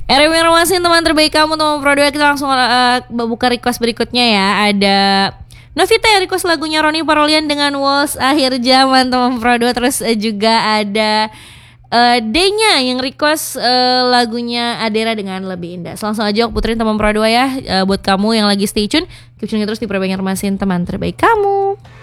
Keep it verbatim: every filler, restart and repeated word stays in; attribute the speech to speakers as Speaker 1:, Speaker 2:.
Speaker 1: R M Romasin teman terbaik kamu teman Pro dua. Kita langsung uh, buka request berikutnya ya. Ada Novita yang request lagunya Ronnie Parolian dengan Walls Akhir Zaman teman Pro dua. Terus uh, juga ada uh, D-nya yang request uh, lagunya Adera dengan Lebih Indah. So, langsung aja aku puterin teman Pro dua ya. uh, Buat kamu yang lagi stay tune, keep tune terus di Pro Romasin teman terbaik kamu.